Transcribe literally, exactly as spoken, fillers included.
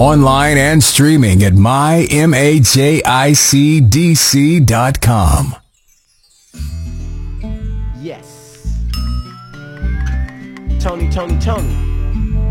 online and streaming at my majicdc dot com. Yes. Tony, Tony, Tony.